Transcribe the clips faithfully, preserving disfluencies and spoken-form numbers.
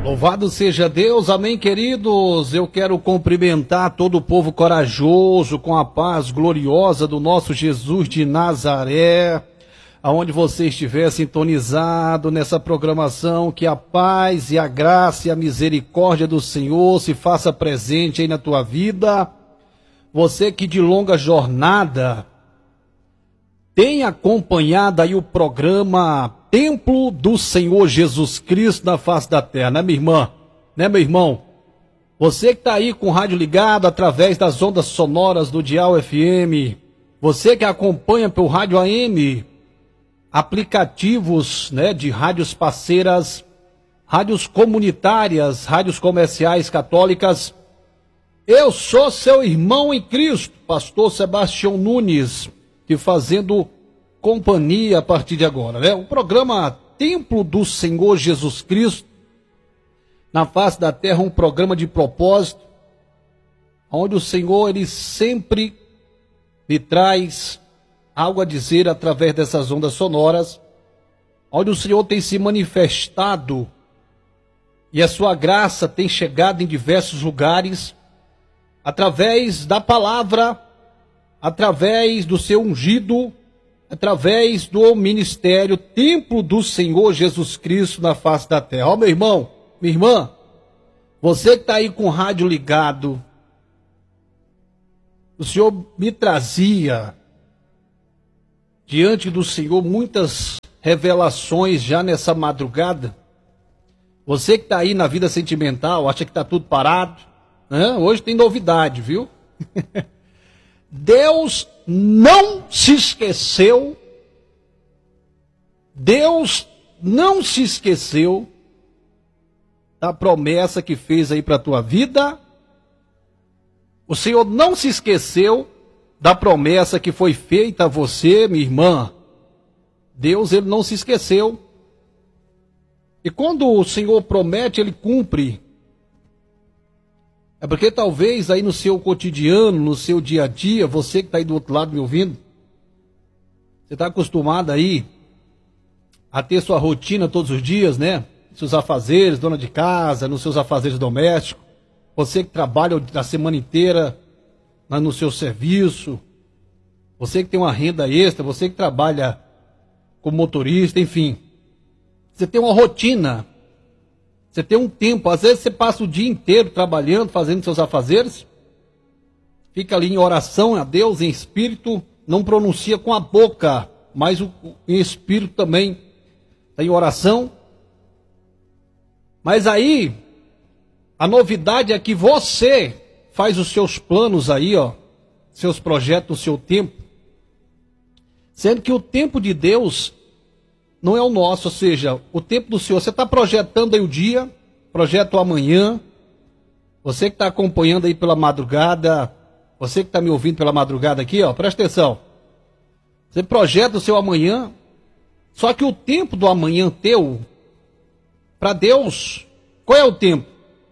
Louvado seja Deus, amém, queridos. Eu quero cumprimentar todo o povo corajoso com a paz gloriosa do nosso Jesus de Nazaré, aonde você estiver sintonizado nessa programação, que a paz e a graça e a misericórdia do Senhor se faça presente aí na tua vida. Você que de longa jornada tem acompanhado aí o programa Templo do Senhor Jesus Cristo na face da terra, né, minha irmã? Né, meu irmão? Você que está aí com o rádio ligado através das ondas sonoras do Dial F M, você que acompanha pelo rádio A M, aplicativos, né, de rádios parceiras, rádios comunitárias, rádios comerciais católicas, eu sou seu irmão em Cristo, pastor Sebastião Nunes, te fazendo companhia a partir de agora, né? O programa Templo do Senhor Jesus Cristo, na face da terra, um programa de propósito, onde o Senhor, ele sempre me traz algo a dizer através dessas ondas sonoras, onde o Senhor tem se manifestado e a sua graça tem chegado em diversos lugares, através da palavra, através do seu ungido, através do ministério Templo do Senhor Jesus Cristo na face da terra. Ó, meu irmão, minha irmã, você que está aí com o rádio ligado, o Senhor me trazia diante do Senhor muitas revelações já nessa madrugada. Você que está aí na vida sentimental, acha que está tudo parado, né? Hoje tem novidade, viu? Deus não se esqueceu, Deus não se esqueceu da promessa que fez aí para a tua vida. O Senhor não se esqueceu da promessa que foi feita a você, minha irmã. Deus, ele não se esqueceu. E quando o Senhor promete, ele cumpre. É porque talvez aí no seu cotidiano, no seu dia a dia, você que está aí do outro lado me ouvindo, você está acostumado aí a ter sua rotina todos os dias, né? Seus afazeres, dona de casa, nos seus afazeres domésticos. Você que trabalha a semana inteira no seu serviço. Você que tem uma renda extra, você que trabalha como motorista, enfim. Você tem uma rotina. Você tem um tempo, às vezes você passa o dia inteiro trabalhando, fazendo seus afazeres, fica ali em oração a Deus, em espírito, não pronuncia com a boca, mas o, em espírito também está em oração. Mas aí, a novidade é que você faz os seus planos aí, ó, seus projetos, o seu tempo, sendo que o tempo de Deus não é o nosso, ou seja, o tempo do Senhor. Você está projetando aí o dia, projeta o amanhã. Você que está acompanhando aí pela madrugada, você que está me ouvindo pela madrugada aqui, ó, presta atenção. Você projeta o seu amanhã, só que o tempo do amanhã teu, para Deus, qual é o tempo?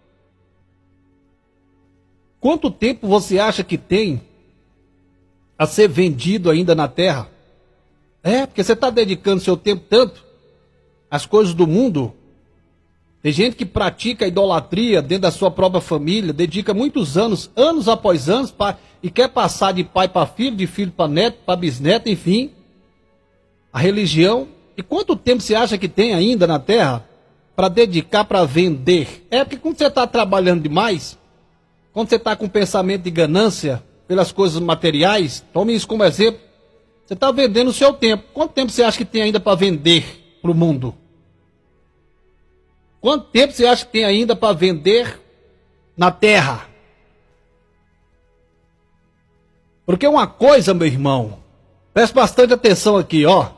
Quanto tempo você acha que tem a ser vendido ainda na terra? É, porque você está dedicando seu tempo tanto às coisas do mundo. Tem gente que pratica idolatria dentro da sua própria família, dedica muitos anos, anos após anos, pra, e quer passar de pai para filho, de filho para neto, para bisneto, enfim. A religião. E quanto tempo você acha que tem ainda na terra para dedicar para vender? É porque quando você está trabalhando demais, quando você está com pensamento de ganância pelas coisas materiais, tome isso como exemplo. Você está vendendo o seu tempo. Quanto tempo você acha que tem ainda para vender para o mundo? Quanto tempo você acha que tem ainda para vender na terra? Porque uma coisa, meu irmão, preste bastante atenção aqui, ó.